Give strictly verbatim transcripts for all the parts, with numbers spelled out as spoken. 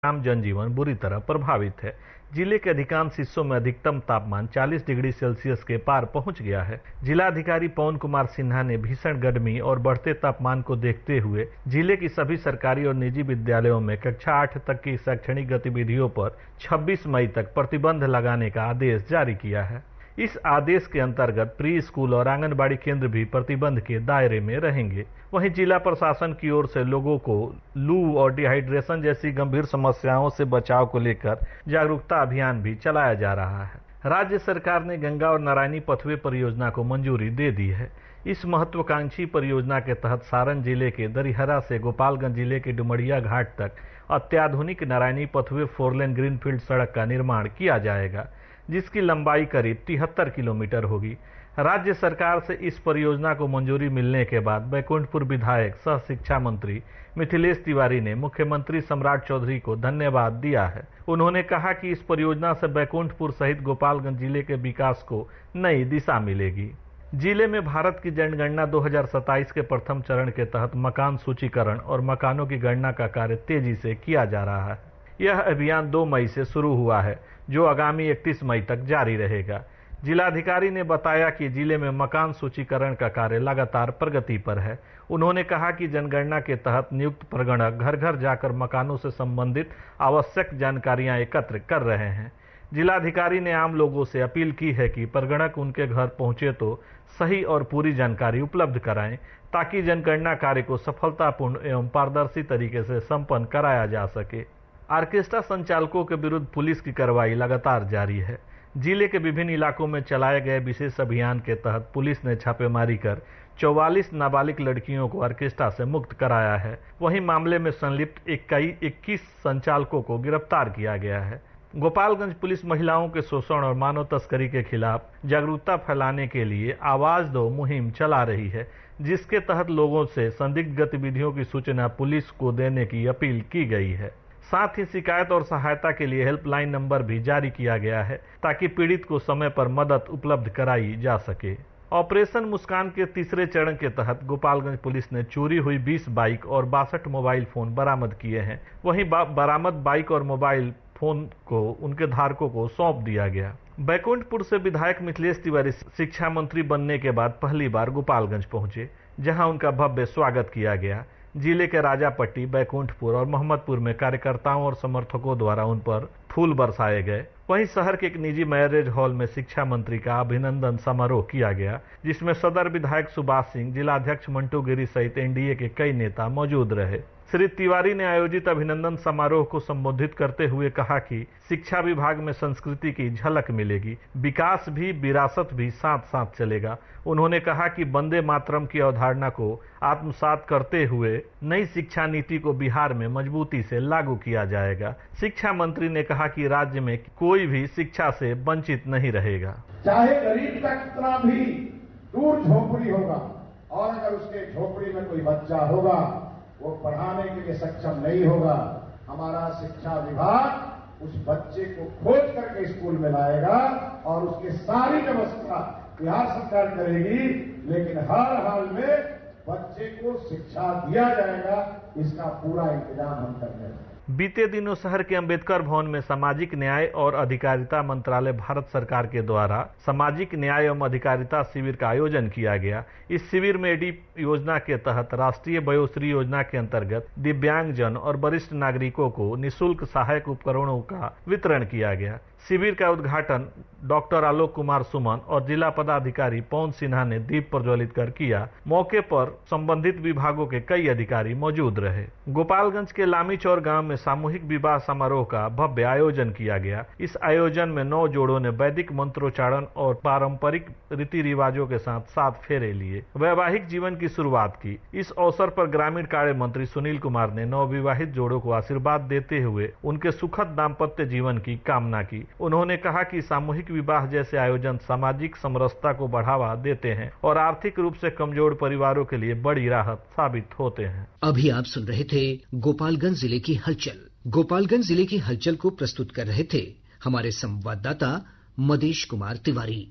आम जनजीवन बुरी तरह प्रभावित है। जिले के अधिकांश हिस्सों में अधिकतम तापमान चालीस डिग्री सेल्सियस के पार पहुंच गया है। जिलाधिकारी पवन कुमार सिन्हा ने भीषण गर्मी और बढ़ते तापमान को देखते हुए जिले की सभी सरकारी और निजी विद्यालयों में कक्षा आठ तक की शैक्षणिक गतिविधियों पर छब्बीस मई तक प्रतिबंध लगाने का आदेश जारी किया है। इस आदेश के अंतर्गत प्री स्कूल और आंगनबाड़ी केंद्र भी प्रतिबंध के दायरे में रहेंगे। वहीं जिला प्रशासन की ओर से लोगों को लू और डिहाइड्रेशन जैसी गंभीर समस्याओं से बचाव को लेकर जागरूकता अभियान भी चलाया जा रहा है। राज्य सरकार ने गंगा और नारायणी पथवे परियोजना को मंजूरी दे दी है। इस महत्वाकांक्षी परियोजना के तहत सारण जिले के दरिहरा से गोपालगंज जिले के डुमरिया घाट तक अत्याधुनिक नारायणी पथवे फोरलेन ग्रीनफील्ड सड़क का निर्माण किया जाएगा, जिसकी लंबाई करीब तिहत्तर किलोमीटर होगी। राज्य सरकार से इस परियोजना को मंजूरी मिलने के बाद बैकुंठपुर विधायक सह शिक्षा मंत्री मिथिलेश तिवारी ने मुख्यमंत्री सम्राट चौधरी को धन्यवाद दिया है। उन्होंने कहा कि इस परियोजना से बैकुंठपुर सहित गोपालगंज जिले के विकास को नई दिशा मिलेगी। जिले में भारत की जनगणना दो हज़ार सत्ताईस के प्रथम चरण के तहत मकान सूचीकरण और मकानों की गणना का कार्य तेजी से किया जा रहा है। यह अभियान दो मई से शुरू हुआ है, जो आगामी इकतीस मई तक जारी रहेगा। जिलाधिकारी ने बताया कि जिले में मकान सूचीकरण का कार्य लगातार प्रगति पर है। उन्होंने कहा कि जनगणना के तहत नियुक्त प्रगणक घर घर जाकर मकानों से संबंधित आवश्यक जानकारियां एकत्र कर रहे हैं। जिलाधिकारी ने आम लोगों से अपील की है कि प्रगणक उनके घर पहुंचे तो सही और पूरी जानकारी उपलब्ध कराएं, ताकि जनगणना कार्य को सफलतापूर्ण एवं पारदर्शी तरीके से संपन्न कराया जा सके। ऑर्केस्ट्रा संचालकों के विरुद्ध पुलिस की कार्रवाई लगातार जारी है। जिले के विभिन्न इलाकों में चलाए गए विशेष अभियान के तहत पुलिस ने छापेमारी कर चौवालीस नाबालिग लड़कियों को ऑर्केस्ट्रा से मुक्त कराया है। वहीं मामले में संलिप्त इक्कीस संचालकों को गिरफ्तार किया गया है। गोपालगंज पुलिस महिलाओं के शोषण और मानव तस्करी के खिलाफ जागरूकता फैलाने के लिए आवाज दो मुहिम चला रही है, जिसके तहत लोगों से संदिग्ध गतिविधियों की सूचना पुलिस को देने की अपील की गई है। साथ ही शिकायत और सहायता के लिए हेल्पलाइन नंबर भी जारी किया गया है, ताकि पीड़ित को समय पर मदद उपलब्ध कराई जा सके। ऑपरेशन मुस्कान के तीसरे चरण के तहत गोपालगंज पुलिस ने चोरी हुई बीस बाइक और बासठ मोबाइल फोन बरामद किए हैं। वहीं बरामद बाइक और मोबाइल फोन को उनके धारकों को सौंप दिया गया। बैकुंठपुर से विधायक मिथिलेश तिवारी शिक्षा मंत्री बनने के बाद पहली बार गोपालगंज पहुंचे, जहां उनका भव्य स्वागत किया गया। जिले के राजापट्टी, बैकुंठपुर और मोहम्मदपुर में कार्यकर्ताओं और समर्थकों द्वारा उन पर फूल बरसाए गए। वहीं शहर के एक निजी मैरिज हॉल में शिक्षा मंत्री का अभिनंदन समारोह किया गया, जिसमें सदर विधायक सुभाष सिंह, जिलाध्यक्ष मंटू गिरी सहित एनडीए के कई नेता मौजूद रहे। श्री तिवारी ने आयोजित अभिनंदन समारोह को संबोधित करते हुए कहा कि शिक्षा विभाग में संस्कृति की झलक मिलेगी, विकास भी विरासत भी साथ साथ चलेगा। उन्होंने कहा कि वंदे मातरम की अवधारणा को आत्मसात करते हुए नई शिक्षा नीति को बिहार में मजबूती से लागू किया जाएगा। शिक्षा मंत्री ने कहा कि राज्य में कोई भी शिक्षा से वंचित नहीं रहेगा। चाहे गरीब का कितना भी दूर झोपड़ी होगा, और अगर उसके झोपड़ी में कोई बच्चा होगा वो पढ़ाने के लिए सक्षम नहीं होगा, हमारा शिक्षा विभाग उस बच्चे को खोज करके स्कूल में लाएगा और उसकी सारी व्यवस्था बिहार सरकार करेगी, लेकिन हर हाल में बच्चे को शिक्षा दिया जाएगा, इसका पूरा इंतजाम हम कर रहे हैं। बीते दिनों शहर के अंबेडकर भवन में सामाजिक न्याय और अधिकारिता मंत्रालय भारत सरकार के द्वारा सामाजिक न्याय एवं अधिकारिता शिविर का आयोजन किया गया। इस शिविर में एडी योजना के तहत राष्ट्रीय वयोश्री योजना के अंतर्गत दिव्यांगजन और वरिष्ठ नागरिकों को निःशुल्क सहायक उपकरणों का वितरण किया गया। शिविर का उद्घाटन डॉक्टर आलोक कुमार सुमन और जिला पदाधिकारी पवन सिन्हा ने दीप प्रज्वलित कर किया। मौके पर संबंधित विभागों के कई अधिकारी मौजूद रहे। गोपालगंज के लामीचौर गांव में सामूहिक विवाह समारोह का भव्य आयोजन किया गया। इस आयोजन में नौ जोड़ों ने वैदिक मंत्रोच्चारण और पारंपरिक रीति रिवाजों के साथ सात फेरे लिए वैवाहिक जीवन की शुरुआत की। इस अवसर पर ग्रामीण कार्य मंत्री सुनील कुमार ने नवविवाहित जोड़ों को आशीर्वाद देते हुए उनके सुखद दाम्पत्य जीवन की कामना की। उन्होंने कहा कि सामूहिक विवाह जैसे आयोजन सामाजिक समरसता को बढ़ावा देते हैं और आर्थिक रूप से कमजोर परिवारों के लिए बड़ी राहत साबित होते हैं। अभी आप सुन रहे थे गोपालगंज जिले की हलचल। गोपालगंज जिले की हलचल को प्रस्तुत कर रहे थे हमारे संवाददाता मदेश कुमार तिवारी।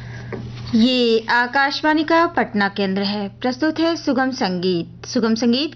ये आकाशवाणी का पटना केंद्र है। प्रस्तुत है सुगम संगीत। सुगम संगीत